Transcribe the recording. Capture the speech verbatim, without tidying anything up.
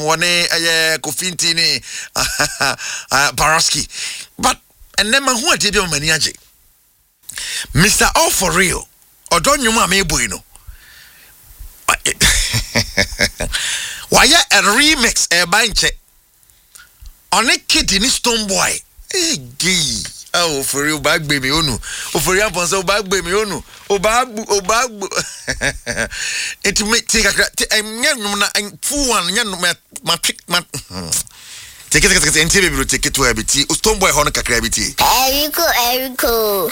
one eh Kofinti ni Baraski. But and then who did you maniaje? Mister All For Real. Or don't you mamma bueno? Why a remix a banche on a kid in Stone Boy? Eh, gee. Oh, for real, bag baby, oh no. Oh, for real, so bag baby, oh no. Oh, bag, oh, bag. It may take a young fool one, young my pick, my. Take it, take it to a bit. Stone Boy, Honoka Gravity. Erico, Erico.